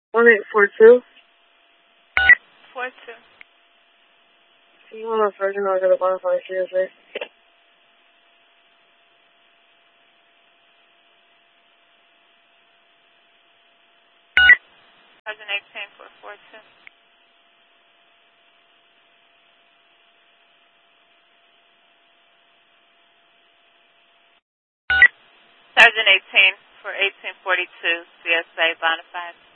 1842. 42. You want a Virgin or the bonfire seriously? 2018 for 42. Sergeant 18 for 1842, CSA Bonafide.